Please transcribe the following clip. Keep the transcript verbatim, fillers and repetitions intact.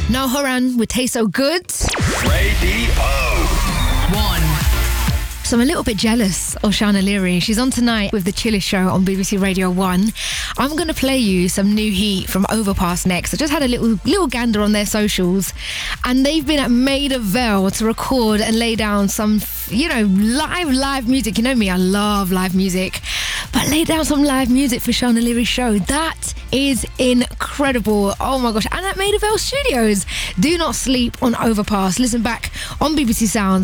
Now Horan with Taste So Good. Radio One. So I'm a little bit jealous of Shauna Leary. She's on tonight with The Chillish Show on B B C Radio one. I'm going to play you some new heat from Overpass next. I just had a little little gander on their socials, and they've been at Maida Vale to record and lay down some, you know, live, live music. You know me, I love live music. But lay down some live music for Shauna Leary's show. That is incredible. Oh my gosh. And at Maida Vale Studios. Do not sleep on Overpass. Listen back on B B C Sounds.